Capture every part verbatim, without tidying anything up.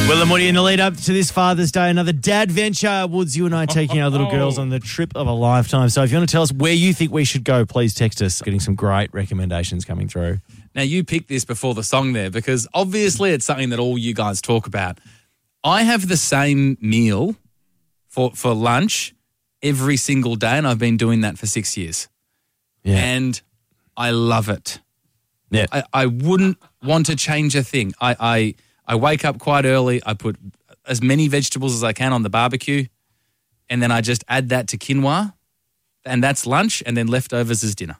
Well, and Woody, in the lead up to this Father's Day, another dad venture. Woods, you and I taking our little girls on the trip of a lifetime. So if you want to tell us where you think we should go, please text us. Getting some great recommendations coming through. Now, you picked this before the song there because obviously it's something that all you guys talk about. I have the same meal for, for lunch every single day, and I've been doing that for six years. Yeah. And I love it. Yeah. I, I wouldn't want to change a thing. I, I I wake up quite early. I put as many vegetables as I can on the barbecue, and then I just add that to quinoa, and that's lunch, and then leftovers is dinner.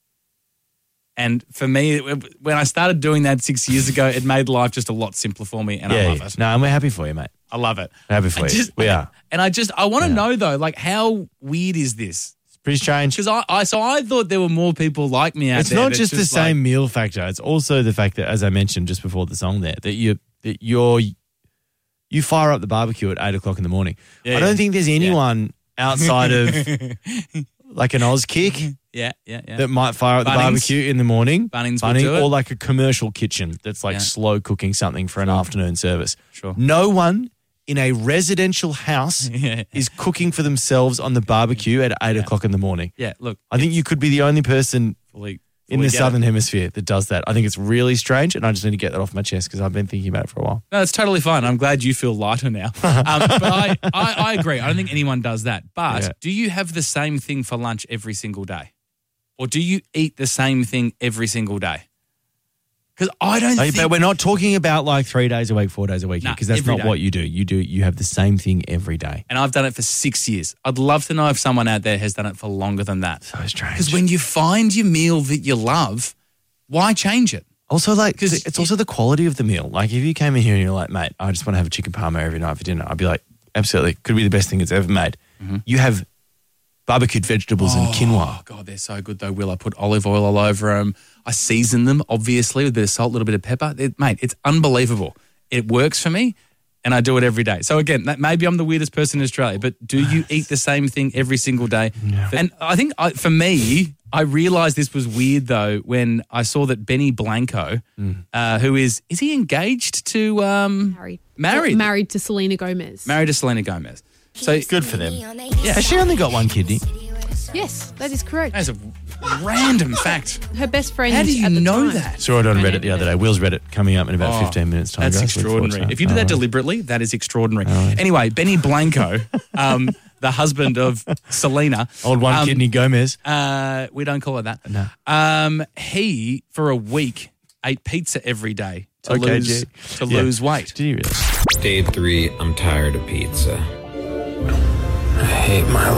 And for me, when I started doing that six years ago, it made life just a lot simpler for me, and yeah, I love yeah. it. No, and we're happy for you, mate. I love it. Happy for I you. just, we are. And I just, I want to Yeah. know though, like how weird is this? Pretty strange. Because I, I, so I thought there were more people like me out It's there. not that's just the like- same meal factor. It's also the fact that, as I mentioned just before the song there, that you that you're you fire up the barbecue at eight o'clock in the morning. Yeah, I don't yeah. think there's anyone outside of like an Oz kick Yeah, yeah, yeah. that might fire up the Bunnings. barbecue in the morning. Bunnings will do it. Or like a commercial kitchen that's like Yeah. slow cooking something for an afternoon service. Sure. No one in a residential house Yeah. is cooking for themselves on the barbecue at eight o'clock in the morning. Yeah, look. I think you could be the only person fully, in fully the get Southern it. Hemisphere that does that. I think it's really strange, and I just need to get that off my chest because I've been thinking about it for a while. No, it's totally fine. I'm glad you feel lighter now. um, but I, I, I agree. I don't think anyone does that. But Yeah. do you have the same thing for lunch every single day? Or do you eat the same thing every single day? Because I don't Hey, think... but we're not talking about like three days a week, four days a week, Nah, because that's every not day. what you do. You do you have the same thing every day. And I've done it for six years. I'd love to know if someone out there has done it for longer than that. So strange. Because when you find your meal that you love, why change it? Also, like, 'Cause it's also the quality of the meal. Like, if you came in here and you're like, mate, I just want to have a chicken parma every night for dinner, I'd be like, absolutely, could be the best thing it's ever made. Mm-hmm. You have barbecued vegetables and quinoa. Oh, God, they're so good though, Will. I put olive oil all over them. I season them, obviously, with a bit of salt, a little bit of pepper. It, mate, it's unbelievable. It works for me, and I do it every day. So, again, that, maybe I'm the weirdest person in Australia, but do you eat the same thing every single day? No. And I think, I, for me, I realised this was weird, though, when I saw that Benny Blanco, Mm. uh, who is, is he engaged to... Um, Married. Married. Married to Selena Gomez. Married to Selena Gomez. So, Good for them. Yeah. Has she only got one kidney? Yes, that is correct. that's a random fact. Her best friend. How do you at the know time. that? Saw it on Reddit the other day. Will's Reddit coming up in about Oh, fifteen minutes time. That's guys. Look forward to extraordinary. that. If you do that All right. deliberately, that is extraordinary. Anyway, Benny Blanco, um, the husband of Selena. Old one um, kidney Gomez. Uh, we don't call it that. No. Um, he, for a week, ate pizza every day to, Okay, lose, G. to Yeah. lose weight. Did you really? Day three, I'm tired of pizza. I hate my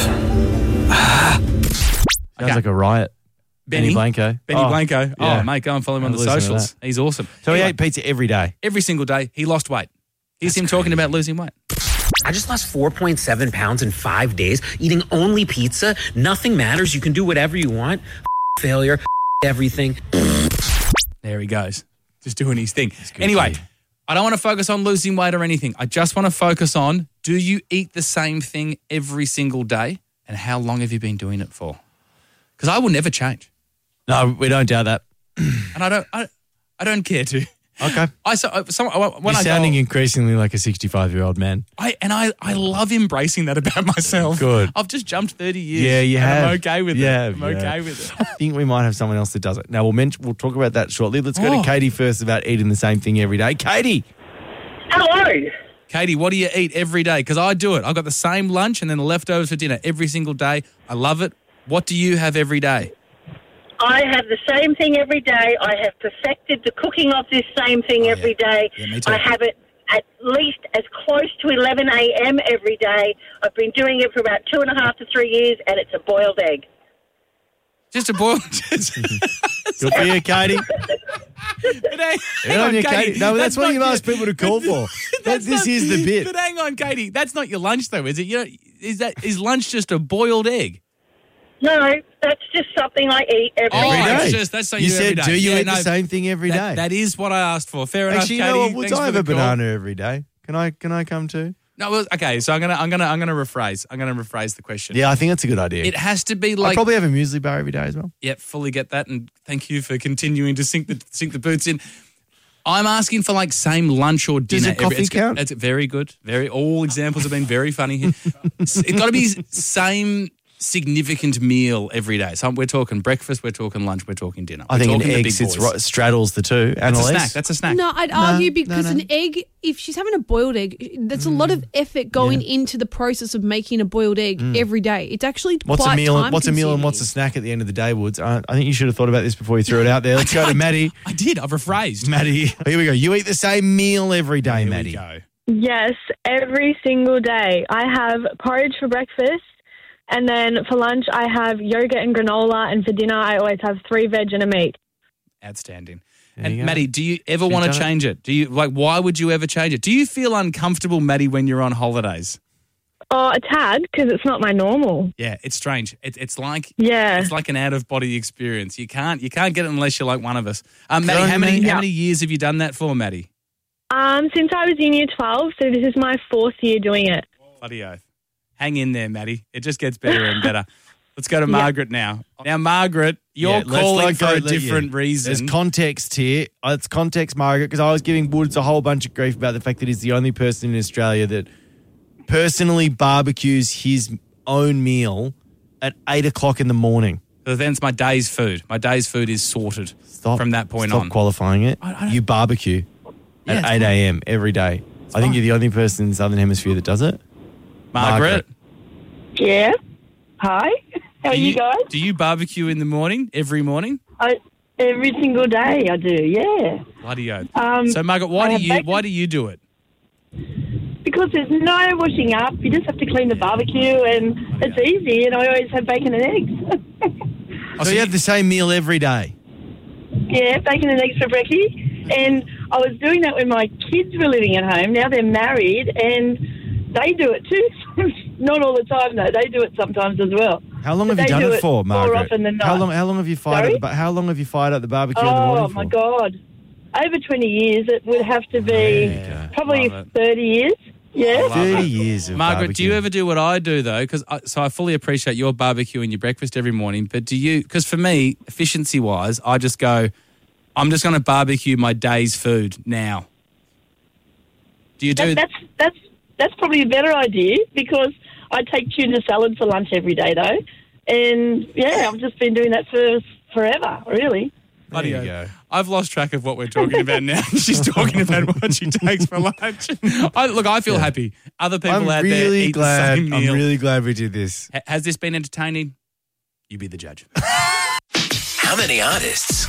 life. Sounds Okay. like a riot. Benny, Benny Blanco. Benny Oh, Blanco. yeah. Oh, mate, go and follow him on I'll the listen to socials. He's awesome. So he Anyway, ate pizza every day. every single day, he lost weight. Here's him talking about losing weight. I just lost four point seven pounds in five days eating only pizza. Nothing matters. You can do whatever you want. Failure, everything. There he goes. Just doing his thing. good Anyway, kid. I don't want to focus on losing weight or anything. I just want to focus on, do you eat the same thing every single day? And how long have you been doing it for? Because I will never change. No, we don't doubt that. And I don't I, I don't care to. Okay. I so uh, some, when You're I sounding go, increasingly like a sixty-five-year-old man. I and I, I love embracing that about myself. Good. I've just jumped thirty years. Yeah, you and have. I'm okay with Yeah, it. I'm yeah. okay with it. I think we might have someone else that does it. Now, we'll mention, we'll talk about that shortly. Let's go Oh. to Katie first about eating the same thing every day. Katie! Hello. Katie, what do you eat every day? Because I do it. I've got the same lunch and then the leftovers for dinner every single day. I love it. What do you have every day? I have the same thing every day. I have perfected the cooking of this same thing Oh, every yeah. day. Yeah, me too. I have it at least as close to eleven a.m. every day. I've been doing it for about two and a half to three years, and it's a boiled egg. Just a boil. Just, Good for you, Katie. But hang, Good hang on on, you, Katie. Katie. No, but that's, what not you've your- asked people to call for. That, That's this not- is the bit. But hang on, Katie. That's not your lunch, though, is it? You know, is that is lunch just a boiled egg? No, that's just something I eat every Oh, Every day. it's day. just- that's so you you do said, every day. do you Yeah, eat no, the same thing every day? That, that is what I asked for. Fair enough, Actually, Katie. you know what? Woods, Thanks I for have the a call. banana every day. Can I Can I come too? No, well, okay. So I'm gonna I'm gonna I'm gonna rephrase. I'm gonna rephrase the question. Yeah, I think that's a good idea. It has to be I like. probably have a muesli bar every day as well. Yeah, fully get that, and thank you for continuing to sink the sink the boots in. I'm asking for like same lunch or dinner. Does a coffee it's, count? It's very good. Very. All examples have been very funny here. It's got to be same significant meal every day. So we're talking breakfast, we're talking lunch, we're talking dinner. I We're think an talking the egg big sits boys. right, straddles the two. That's a Annalise? snack. That's a snack. No, I'd argue because no, no. an egg, if she's having a boiled egg, there's a lot of effort going into the process of making a boiled egg every day. It's actually What's quite a meal? time What's a meal and what's a consuming. snack at the end of the day, Woods? I, I think you should have thought about this before you threw it out there. Let's go to Maddie. I did. I've rephrased. Maddie, here we go. You eat the same meal every day, Here Maddie. we go. Yes, every single day. I have porridge for breakfast, and then for lunch I have yogurt and granola, and for dinner I always have three veg and a meat. Outstanding. There And you go. Maddie, do you ever She's want to done it. change it? Do you like? Why would you ever change it? Do you feel uncomfortable, Maddie, when you're on holidays? Oh, a tad, because it's not my normal. Yeah, it's strange. It, it's like Yeah. it's like an out of body experience. You can't you can't get it unless you're like one of us. Um, Maddie, on how you, many Maddie. how Yeah. many years have you done that for, Maddie? Um, since I was in year twelve, so this is my fourth year doing it. Bloody oath. Hang in there, Maddie. It just gets better and better. Let's go to Margaret now. Now, Margaret, you're Yeah, let's calling not for go- a let- yeah. different reason. There's context here. Uh, It's context, Margaret, because I was giving Woods a whole bunch of grief about the fact that he's the only person in Australia that personally barbecues his own meal at eight o'clock in the morning. So then it's my day's food. My day's food is sorted Stop from that point stop on. qualifying it. I- I don't- You barbecue Yeah, it's at eight a.m. every day. I think fine. you're the only person in the Southern Hemisphere that does it. Margaret, Yeah. Hi. How do are you guys? Do you barbecue in the morning, every morning? I, every single day I do, yeah. Bloody oath. Um, So, Margaret, why I do have you bacon- why do you do it? Because there's no washing up. You just have to clean the barbecue, and it's easy, and I always have bacon and eggs. Oh, So you have the same meal every day. Yeah, bacon and eggs for brekkie. And I was doing that when my kids were living at home. Now they're married, and they do it too. Not all the time, though. They do it sometimes as well. How long But have you they done do it for, Margaret? More often than not. How long? How long have you fired at Sorry? the? ba- How long have you fired at the barbecue in the Oh, morning for? my God. Over twenty years. It would have to be Yeah. probably Love it. thirty years. Yeah. Love Thirty it. years of Margaret, do you barbecuing. ever do what I do though? Because so I fully appreciate your barbecue and your breakfast every morning. But do you? Because for me, efficiency wise, I just go. I'm just going to barbecue my day's food now. Do you do? That, that's that's that's probably a better idea, because I take tuna salad for lunch every day though, and yeah, I've just been doing that for forever, really. Bloody There you oath. go. I've lost track of what we're talking about now. She's talking about what she takes for lunch. I, look, I feel happy. Other people I'm out there really eat glad. the same I'm meal. really glad we did this. Ha- Has this been entertaining? You be the judge. How many artists